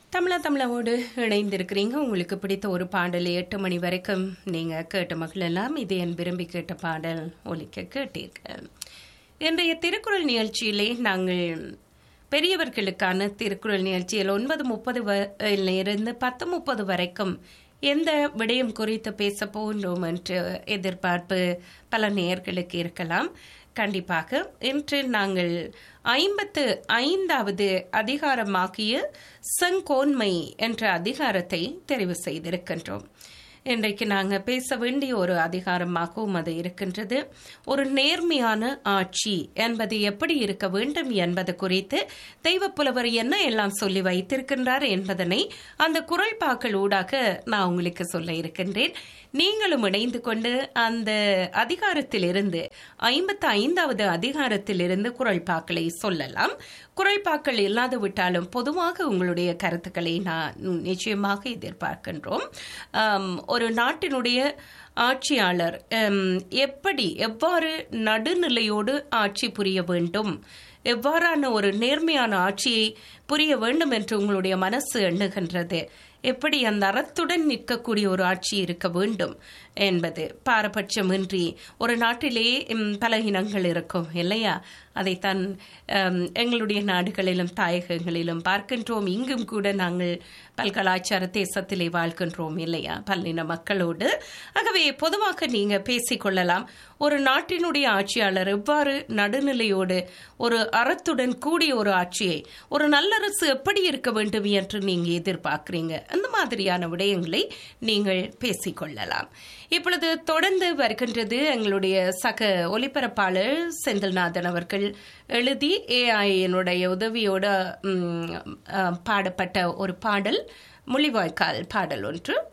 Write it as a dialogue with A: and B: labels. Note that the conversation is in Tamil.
A: தமிழோடு இணைந்திருக்கிறீங்க. உங்களுக்கு பிடித்த ஒரு பாடல் 8 மணி வரைக்கும் நீங்கள் கேட்ட மக்கள் எல்லாம் இது என் விரும்பி கேட்ட பாடல் ஒலிக்க கேட்டீர்கள். இன்றைய திருக்குறள் நிகழ்ச்சியிலே நாங்கள் பெரியவர்களுக்கான திருக்குறள் நிகழ்ச்சியில் 9:30 இருந்து 10:30 வரைக்கும் எந்த விடயம் குறித்து பேச போன்றோம் என்று எதிர்பார்ப்பு பல நேயர்களுக்கு இருக்கலாம். கண்டிப்பாக இன்று நாங்கள் 55வது அதிகாரமாகிய செங்கோன்மை என்ற அதிகாரத்தை தெரிவு செய்திருக்கின்றோம். இன்றைக்கு நாங்கள் பேச வேண்டிய ஒரு அதிகாரமாகவும் அது இருக்கின்றது. ஒரு நேர்மையான ஆட்சி என்பது எப்படி இருக்க வேண்டும் என்பது குறித்து தெய்வப்புலவர் என்ன எல்லாம் சொல்லி வைத்திருக்கின்றார் என்பதனை அந்த குறள்பாக்கள் ஊடாக நான் உங்களுக்கு சொல்ல இருக்கின்றேன். நீங்களும் இணைந்து கொண்டு அந்த அதிகாரத்திலிருந்து 55வது அதிகாரத்திலிருந்து குறள்பாக்களை சொல்லலாம். குறள்பாக்கள் இல்லாது விட்டாலும் பொதுவாக உங்களுடைய கருத்துக்களை நான் நிச்சயமாக எதிர்பார்க்கின்றோம். ஒரு நாட்டினுடைய ஆட்சியாளர் எவ்வாறு நடுநிலையோடு ஆட்சி புரிய வேண்டும், எவ்வாறான ஒரு நேர்மையான ஆட்சியை புரிய வேண்டும் என்று உங்களுடைய மனசு எண்ணுகின்றது, எப்படி அந்த அறத்துடன் நிற்கக்கூடிய ஒரு ஆட்சி இருக்க வேண்டும் என்பது பாரபட்சமின்றி. ஒரு நாட்டிலே பல இனங்கள் இருக்கும் இல்லையா? அதைத்தான் எங்களுடைய நாடுகளிலும் தாயகங்களிலும் பார்க்கின்றோம். இங்கும் கூட நாங்கள் பல்கலாச்சார தேசத்திலே வாழ்கின்றோம் இல்லையா, பல்லின மக்களோடு. ஆகவே பொதுவாக நீங்க பேசிக்கொள்ளலாம். ஒரு நாட்டினுடைய ஆட்சியாளர் எவ்வாறு நடுநிலையோடு ஒரு அறத்துடன் கூடிய ஒரு ஆட்சியை, ஒரு நல்லரசு எப்படி இருக்க வேண்டும் என்று நீங்க எதிர்பார்க்கிறீங்க, அந்த மாதிரியான விடயங்களை நீங்கள் பேசிக்கொள்ளலாம். இப்பொழுது தொடர்ந்து வருகின்றது எங்களுடைய சக ஒலிபரப்பாளர் செந்தில்நாதன் அவர்கள் எழுதி ஏஐனுடைய உதவியோடு பாடப்பட்ட ஒரு பாடல், முள்ளிவாய்க்கால் பாடல் ஒன்று.